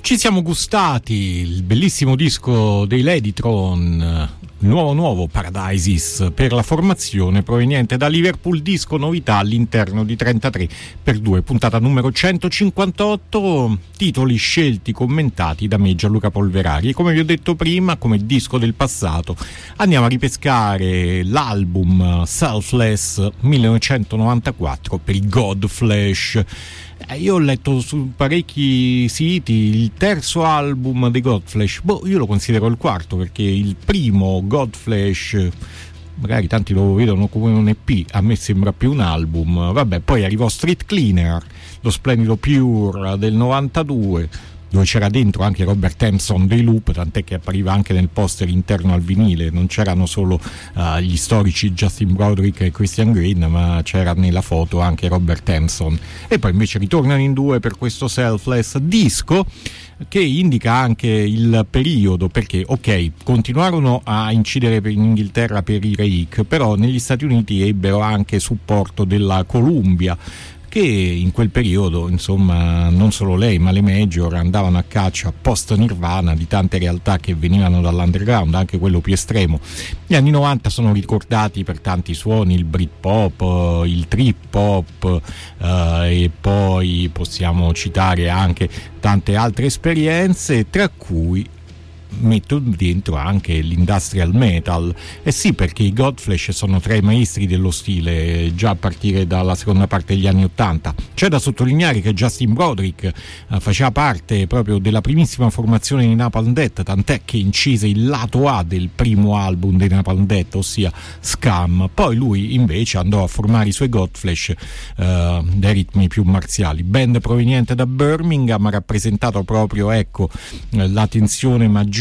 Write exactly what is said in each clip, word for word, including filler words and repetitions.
Ci siamo gustati il bellissimo disco dei Ladytron, nuovo nuovo Paradises per la formazione proveniente da Liverpool, disco novità all'interno di trentatré per due, puntata numero centocinquantotto, titoli scelti, commentati da me, Gianluca Polverari. E come vi ho detto prima, come disco del passato, andiamo a ripescare l'album Selfless millenovecentonovantaquattro per i Godflesh. Io ho letto su parecchi siti il terzo album dei Godflesh. Boh, io lo considero il quarto, perché il primo Godflesh, magari tanti lo vedono come un E P, a me sembra più un album. Vabbè, poi arrivò Street Cleaner, lo splendido Pure del novantadue, dove c'era dentro anche Robert Thompson dei Loop, tant'è che appariva anche nel poster interno al vinile. Non c'erano solo uh, gli storici Justin Broderick e Christian Green, ma c'era nella foto anche Robert Thompson. E poi invece ritornano in due per questo Selfless, disco che indica anche il periodo, perché ok, continuarono a incidere in Inghilterra per i Rake, però negli Stati Uniti ebbero anche supporto della Columbia, che in quel periodo, insomma, non solo lei ma le major andavano a caccia post Nirvana di tante realtà che venivano dall'underground, anche quello più estremo. Gli anni novanta sono ricordati per tanti suoni, il Britpop, il trip hop, eh, e poi possiamo citare anche tante altre esperienze, tra cui metto dentro anche l'industrial metal. E sì, perché i Godflesh sono tra i maestri dello stile già a partire dalla seconda parte degli anni ottanta. C'è da sottolineare che Justin Broderick eh, faceva parte proprio della primissima formazione di Napalm Death, tant'è che incise il lato A del primo album di Napalm Death, ossia Scum. Poi lui invece andò a formare i suoi Godflesh eh, dai ritmi più marziali, band proveniente da Birmingham, ha rappresentato proprio, ecco, la tensione maggiore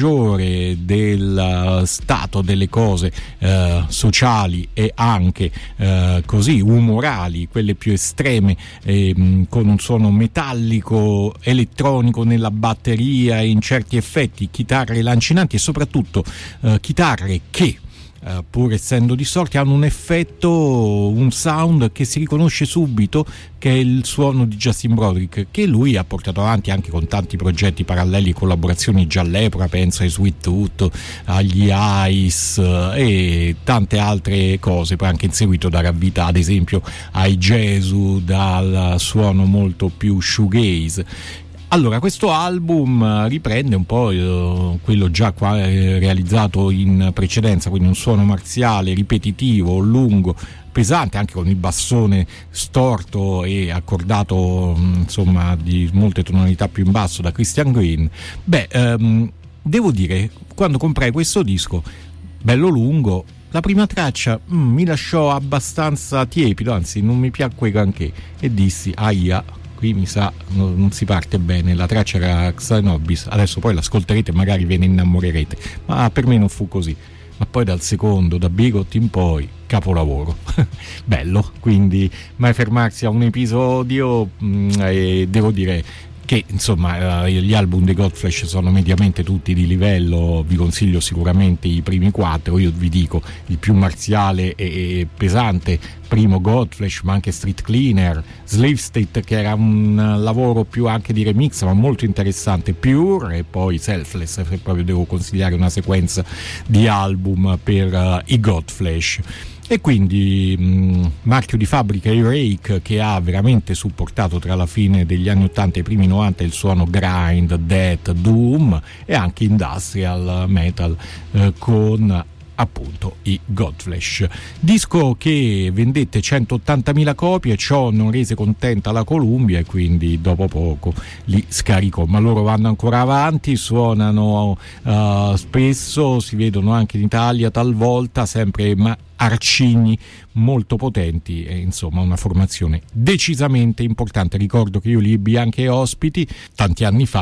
del stato delle cose eh, sociali e anche eh, così umorali, quelle più estreme, eh, con un suono metallico elettronico nella batteria e in certi effetti chitarre lancinanti e soprattutto eh, chitarre che Uh, pur essendo distorti hanno un effetto, un sound che si riconosce subito, che è il suono di Justin Broderick, che lui ha portato avanti anche con tanti progetti paralleli e collaborazioni già all'epoca, penso ai Sweet Tooth, agli Ice uh, e tante altre cose. Poi anche in seguito darà vita ad esempio ai Gesù, dal suono molto più shoegaze. Allora, questo album riprende un po' eh, quello già qua, eh, realizzato in precedenza, quindi un suono marziale, ripetitivo, lungo, pesante, anche con il bassone storto e accordato, insomma, di molte tonalità più in basso da Christian Green. Beh, ehm, devo dire, quando comprai questo disco, bello lungo, la prima traccia mm, mi lasciò abbastanza tiepido, anzi non mi piacque granché, e dissi, aia, qui mi sa non si parte bene. La traccia era Xenobis, adesso poi l'ascolterete e magari ve ne innamorerete, ma per me non fu così. Ma poi dal secondo, da Bigot in poi, capolavoro. Bello, quindi mai fermarsi a un episodio. mh, e devo dire che insomma eh, gli album dei Godflesh sono mediamente tutti di livello. Vi consiglio sicuramente i primi quattro. Io vi dico il più marziale e, e pesante primo Godflesh, ma anche Street Cleaner, Slave State, che era un lavoro più anche di remix ma molto interessante, Pure, e poi Selfless, se proprio devo consigliare una sequenza di album per uh, i Godflesh. E quindi mh, marchio di fabbrica i Rake, che ha veramente supportato tra la fine degli anni ottanta e i primi novanta il suono grind, death, doom e anche industrial metal eh, con appunto i Godflesh. Disco che vendette centottantamila copie, ciò non rese contenta la Columbia e quindi dopo poco li scaricò, ma loro vanno ancora avanti, suonano uh, spesso, si vedono anche in Italia talvolta, sempre ma arcigni molto potenti e insomma una formazione decisamente importante. Ricordo che io li ebbi anche ospiti tanti anni fa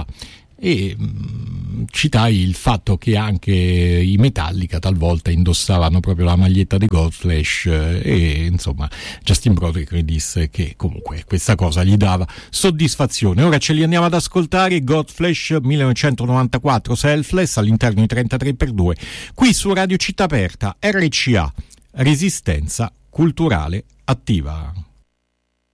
e mh, citai il fatto che anche i Metallica talvolta indossavano proprio la maglietta dei Godflesh eh, e insomma Justin Broderick disse che comunque questa cosa gli dava soddisfazione. Ora ce li andiamo ad ascoltare, Godflesh millenovecentonovantaquattro Selfless all'interno di trentatré per due qui su Radio Città Aperta, R C A, Resistenza Culturale Attiva.